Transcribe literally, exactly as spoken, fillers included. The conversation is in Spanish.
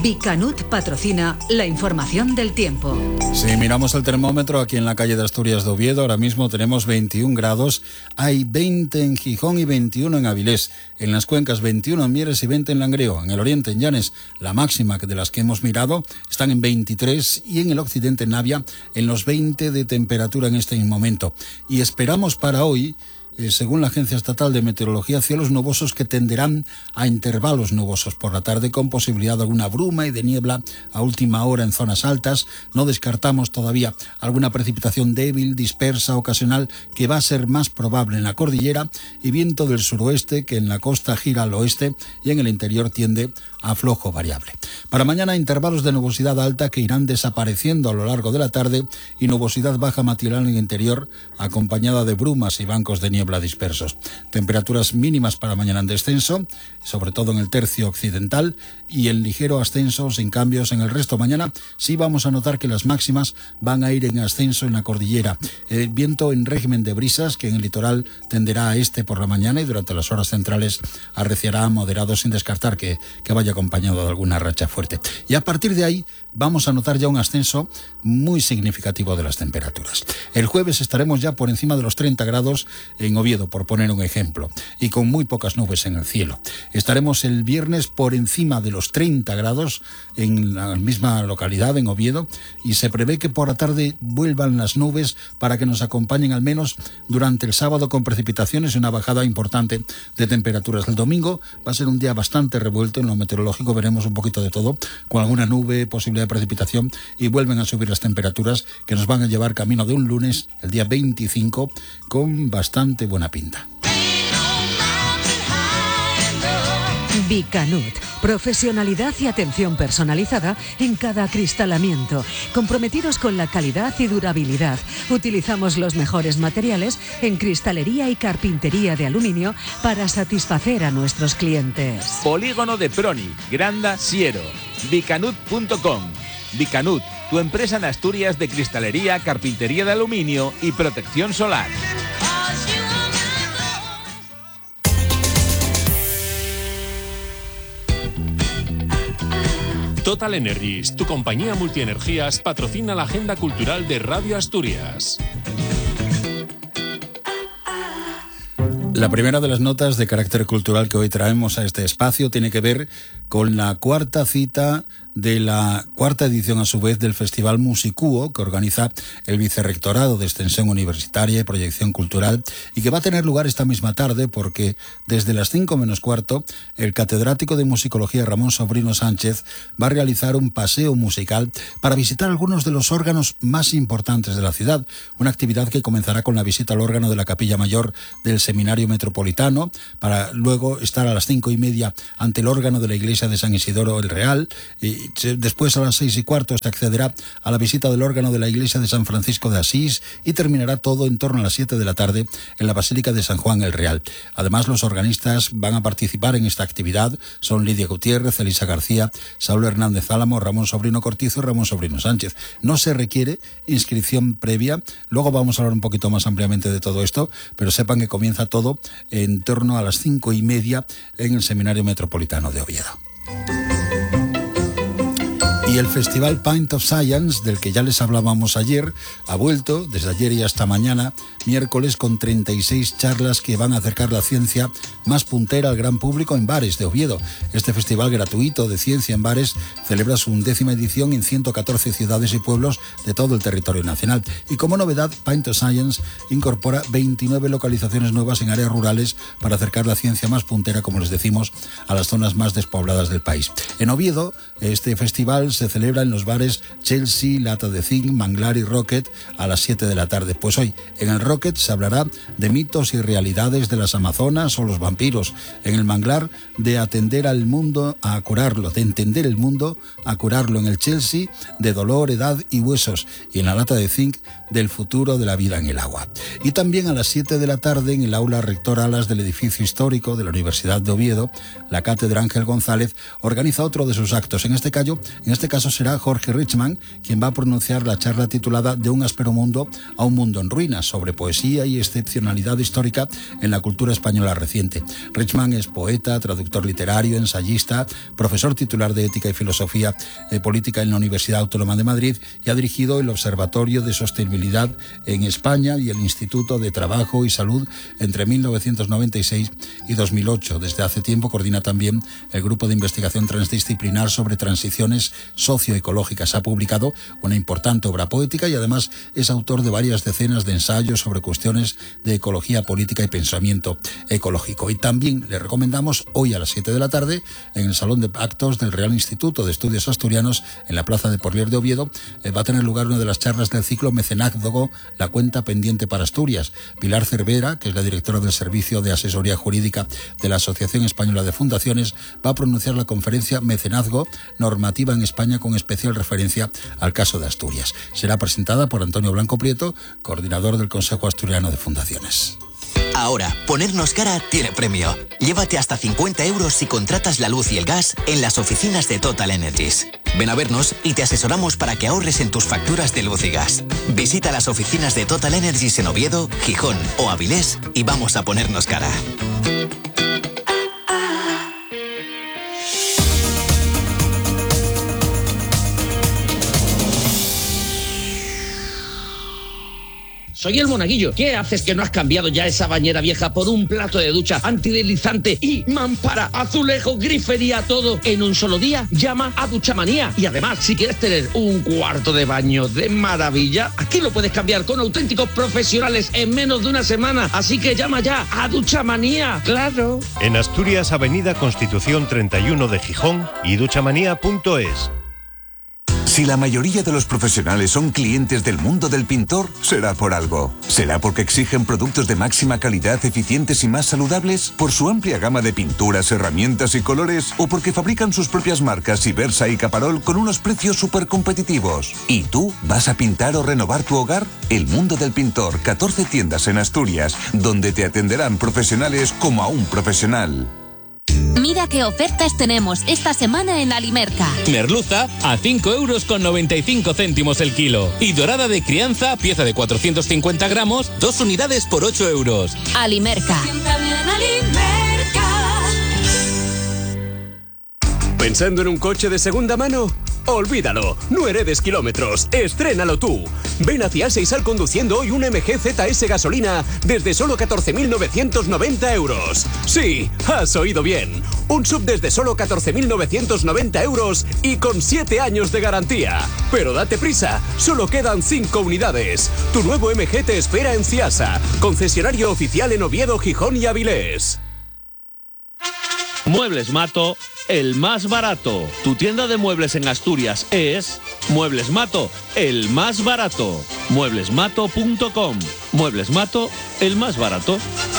Bicanut patrocina la información del tiempo. Si miramos el termómetro aquí en la calle de Asturias de Oviedo, ahora mismo tenemos veintiún grados, hay veinte en Gijón y veintiuno en Avilés, en las cuencas veintiuno en Mieres y veinte en Langreo, en el oriente en Llanes, la máxima de las que hemos mirado están en veintitrés y en el occidente en Navia en los veinte de temperatura en este momento. Y esperamos para hoy, Eh, según la Agencia Estatal de Meteorología, cielos nubosos que tenderán a intervalos nubosos por la tarde con posibilidad de alguna bruma y de niebla a última hora en zonas altas. No descartamos todavía alguna precipitación débil, dispersa, ocasional, que va a ser más probable en la cordillera, y viento del suroeste que en la costa gira al oeste y en el interior tiende a flojo variable. Para mañana, intervalos de nubosidad alta que irán desapareciendo a lo largo de la tarde y nubosidad baja matinal en el interior acompañada de brumas y bancos de niebla dispersos. Temperaturas mínimas para mañana en descenso, sobre todo en el tercio occidental, y en ligero ascenso sin cambios en el resto. Mañana sí vamos a notar que las máximas van a ir en ascenso en la cordillera. El viento en régimen de brisas, que en el litoral tenderá a este por la mañana y durante las horas centrales arreciará moderado, sin descartar que, que vaya acompañado de alguna racha fuerte. Y a partir de ahí vamos a notar ya un ascenso muy significativo de las temperaturas. El jueves estaremos ya por encima de los treinta grados en Oviedo, por poner un ejemplo, y con muy pocas nubes en el cielo. Estaremos el viernes por encima de los treinta grados en la misma localidad, en Oviedo, y se prevé que por la tarde vuelvan las nubes para que nos acompañen al menos durante el sábado con precipitaciones y una bajada importante de temperaturas. El domingo va a ser un día bastante revuelto en lo meteorológico, veremos un poquito de todo, con alguna nube, posibilidad de precipitación, y vuelven a subir las temperaturas que nos van a llevar camino de un lunes, el día veinticinco, con bastante buena pinta. Bicanut, profesionalidad y atención personalizada en cada acristalamiento, comprometidos con la calidad y durabilidad. Utilizamos los mejores materiales en cristalería y carpintería de aluminio para satisfacer a nuestros clientes. Polígono de Proni, Granda, Siero. Bicanut punto com. Bicanut, tu empresa en Asturias de cristalería, carpintería de aluminio y protección solar. Total Energies, tu compañía multienergías, patrocina la agenda cultural de Radio Asturias. La primera de las notas de carácter cultural que hoy traemos a este espacio tiene que ver con la cuarta cita de la cuarta edición, a su vez, del Festival Musicúo, que organiza el Vicerrectorado de Extensión Universitaria y Proyección Cultural, y que va a tener lugar esta misma tarde porque desde las cinco menos cuarto el catedrático de Musicología Ramón Sobrino Sánchez va a realizar un paseo musical para visitar algunos de los órganos más importantes de la ciudad, una actividad que comenzará con la visita al órgano de la Capilla Mayor del Seminario Metropolitano, para luego estar a las cinco y media ante el órgano de la Iglesia de San Isidoro el Real, y después a las seis y cuarto se accederá a la visita del órgano de la Iglesia de San Francisco de Asís, y terminará todo en torno a las siete de la tarde en la Basílica de San Juan el Real. Además, los organistas van a participar en esta actividad, son Lidia Gutiérrez, Elisa García, Saulo Hernández Álamo, Ramón Sobrino Cortizo y Ramón Sobrino Sánchez. No se requiere inscripción previa, luego vamos a hablar un poquito más ampliamente de todo esto, pero sepan que comienza todo en torno a las cinco y media en el Seminario Metropolitano de Oviedo. Y el Festival Pint of Science, del que ya les hablábamos ayer, ha vuelto desde ayer y hasta mañana, miércoles, con treinta y seis charlas que van a acercar la ciencia más puntera al gran público en bares de Oviedo. Este festival gratuito de ciencia en bares celebra su undécima edición en ciento catorce ciudades y pueblos de todo el territorio nacional. Y como novedad, Pint of Science incorpora veintinueve localizaciones nuevas en áreas rurales para acercar la ciencia más puntera, como les decimos, a las zonas más despobladas del país. En Oviedo, este festival se celebra en los bares Chelsea, Lata de Zinc, Manglar y Rocket a las siete de la tarde. Pues hoy, en el Rocket se hablará de mitos y realidades de las Amazonas o los vampiros. En el Manglar, de atender al mundo a curarlo, de entender el mundo a curarlo. En el Chelsea, de dolor, edad y huesos. Y en la Lata de Zinc, del futuro de la vida en el agua. Y también a las siete de la tarde, en el aula Rector Alas del edificio histórico de la Universidad de Oviedo, la Cátedra Ángel González organiza otro de sus actos. En este caso, en este este caso será Jorge Richman quien va a pronunciar la charla titulada De un áspero mundo a un mundo en ruinas, sobre poesía y excepcionalidad histórica en la cultura española reciente. Richman es poeta, traductor literario, ensayista, profesor titular de Ética y Filosofía eh, Política en la Universidad Autónoma de Madrid y ha dirigido el Observatorio de Sostenibilidad en España y el Instituto de Trabajo y Salud entre mil novecientos noventa y seis y dos mil ocho. Desde hace tiempo coordina también el Grupo de Investigación Transdisciplinar sobre Transiciones Socioecológicas. Ha publicado una importante obra poética y además es autor de varias decenas de ensayos sobre cuestiones de ecología política y pensamiento ecológico. Y también le recomendamos hoy a las siete de la tarde en el Salón de Actos del Real Instituto de Estudios Asturianos en la Plaza de Porlier de Oviedo eh, va a tener lugar una de las charlas del ciclo Mecenazgo, la cuenta pendiente para Asturias. Pilar Cervera, que es la directora del Servicio de Asesoría Jurídica de la Asociación Española de Fundaciones, va a pronunciar la conferencia Mecenazgo, normativa en España con especial referencia al caso de Asturias. Será presentada por Antonio Blanco Prieto, coordinador del Consejo Asturiano de Fundaciones. Ahora, ponernos cara tiene premio. Llévate hasta cincuenta euros si contratas la luz y el gas en las oficinas de Total Energies. Ven a vernos y te asesoramos para que ahorres en tus facturas de luz y gas. Visita las oficinas de Total Energies en Oviedo, Gijón o Avilés y vamos a ponernos cara. Soy el Monaguillo. ¿Qué haces que no has cambiado ya esa bañera vieja por un plato de ducha antideslizante y mampara, azulejo, grifería, todo en un solo día? Llama a Duchamanía. Y además, si quieres tener un cuarto de baño de maravilla, aquí lo puedes cambiar con auténticos profesionales en menos de una semana. Así que llama ya a Duchamanía. ¡Claro! En Asturias, Avenida Constitución treinta y uno de Gijón y duchamanía punto es. Si la mayoría de los profesionales son clientes del mundo del pintor, será por algo. ¿Será porque exigen productos de máxima calidad, eficientes y más saludables? ¿Por su amplia gama de pinturas, herramientas y colores? ¿O porque fabrican sus propias marcas Ibersa y Caparol con unos precios súper competitivos? ¿Y tú vas a pintar o renovar tu hogar? El mundo del pintor, catorce tiendas en Asturias, donde te atenderán profesionales como a un profesional. Mira qué ofertas tenemos esta semana en Alimerca. Merluza a cinco euros con noventa y cinco céntimos el kilo. Y dorada de crianza, pieza de cuatrocientos cincuenta gramos, dos unidades por ocho euros. Alimerca. ¿Pensando en un coche de segunda mano? Olvídalo, no heredes kilómetros, estrénalo tú. Ven hacia Asa y sal conduciendo hoy un M G Z S gasolina desde solo catorce mil novecientos noventa euros. Sí, has oído bien. Un sub desde solo catorce mil novecientos noventa euros y con siete años de garantía. Pero date prisa, solo quedan cinco unidades. Tu nuevo M G te espera en Ciasa, concesionario oficial en Oviedo, Gijón y Avilés. Muebles Mato, el más barato. Tu tienda de muebles en Asturias es Muebles Mato, el más barato. muebles mato punto com. Muebles Mato, el más barato.